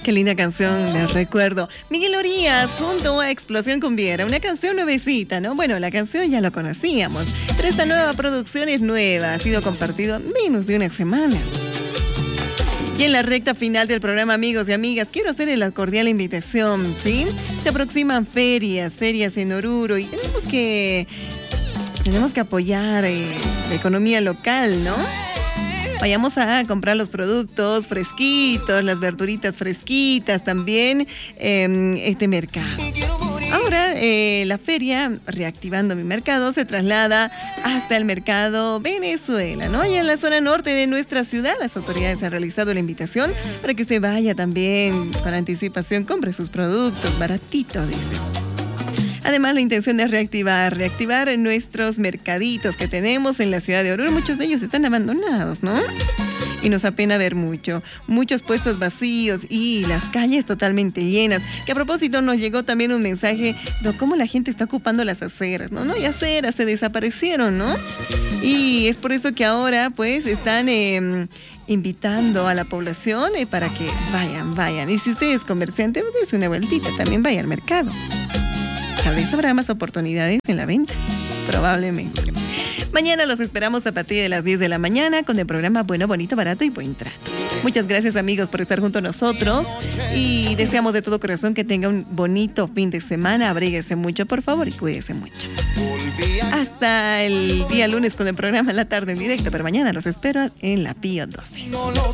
Qué linda canción, les recuerdo. Miguel Orías junto a Explosión Cumbiera, una canción nuevecita, ¿no? Bueno, la canción ya lo conocíamos, pero esta nueva producción es nueva, ha sido compartido en menos de una semana. Y en la recta final del programa, amigos y amigas, quiero hacerles la cordial invitación, ¿sí? Se aproximan ferias en Oruro y tenemos que apoyar la economía local, ¿no? Vayamos a comprar los productos fresquitos, las verduritas fresquitas también, este mercado. Ahora, la feria Reactivando mi Mercado se traslada hasta el mercado Venezuela, ¿no? Y en la zona norte de nuestra ciudad, las autoridades han realizado la invitación para que usted vaya también con anticipación, compre sus productos, baratitos, dice. Además, la intención es reactivar nuestros mercaditos que tenemos en la ciudad de Oruro. Muchos de ellos están abandonados, ¿no? Y nos apena ver muchos puestos vacíos y las calles totalmente llenas. Que a propósito nos llegó también un mensaje de cómo la gente está ocupando las aceras, ¿no? No hay aceras, se desaparecieron, ¿no? Y es por eso que ahora pues están invitando a la población para que vayan. Y si usted es comerciante, dése una vueltita, también vaya al mercado. Tal vez habrá más oportunidades en la venta, probablemente. Mañana los esperamos a partir de las 10 de la mañana con el programa Bueno, Bonito, Barato y Buen Trato. Muchas gracias, amigos, por estar junto a nosotros y deseamos de todo corazón que tenga un bonito fin de semana. Abríguese mucho, por favor, y cuídese mucho. Hasta el día lunes con el programa La Tarde en Directo, pero mañana los espero en la Pío 12.